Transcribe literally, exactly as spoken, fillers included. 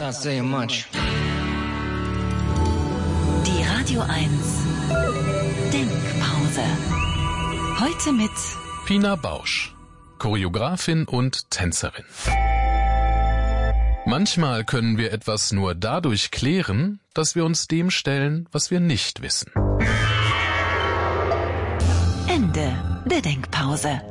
Not saying much. Die Radio eins Denkpause. Heute mit Pina Bausch, Choreografin und Tänzerin. Manchmal können wir etwas nur dadurch klären, dass wir uns dem stellen, was wir nicht wissen. Ende der Denkpause.